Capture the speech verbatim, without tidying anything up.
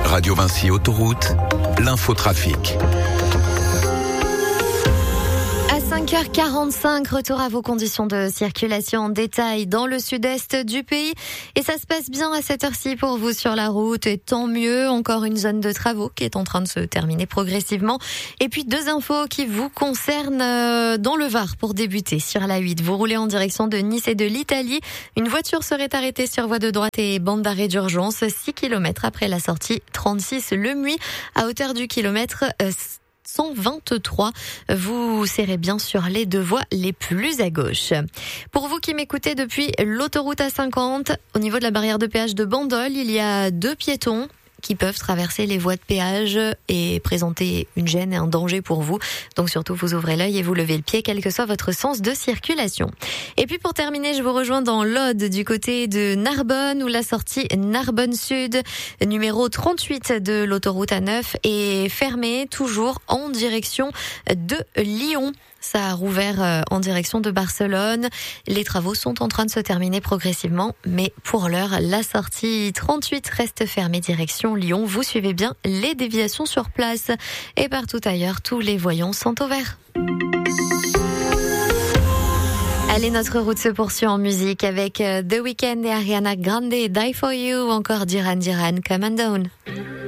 Radio Vinci Autoroute, l'infotrafic. cinq heures quarante-cinq, retour à vos conditions de circulation en détail dans le sud-est du pays. Et ça se passe bien à cette heure-ci pour vous sur la route. Et tant mieux, encore une zone de travaux qui est en train de se terminer progressivement. Et puis deux infos qui vous concernent dans le Var pour débuter. Sur la huit, vous roulez en direction de Nice et de l'Italie. Une voiture serait arrêtée sur voie de droite et bande d'arrêt d'urgence six kilomètres après la sortie trente-six Le Muy à hauteur du kilomètre cent vingt-trois. Vous serrez bien sur les deux voies les plus à gauche. Pour vous qui m'écoutez depuis l'autoroute A cinquante, au niveau de la barrière de péage de Bandol, il y a deux piétons qui peuvent traverser les voies de péage et présenter une gêne et un danger pour vous. Donc surtout, vous ouvrez l'œil et vous levez le pied, quel que soit votre sens de circulation. Et puis pour terminer, je vous rejoins dans l'Aude, du côté de Narbonne, où la sortie Narbonne Sud, numéro trente-huit de l'autoroute A neuf, est fermée, toujours en direction de Lyon. Ça a rouvert en direction de Barcelone. Les travaux sont en train de se terminer progressivement, mais pour l'heure, la sortie trente-huit reste fermée direction Lyon. Vous suivez bien les déviations sur place. Et partout ailleurs, tous les voyants sont au vert. Allez, notre route se poursuit en musique avec The Weeknd et Ariana Grande, Die For You, ou encore Duran Duran, Come and Down.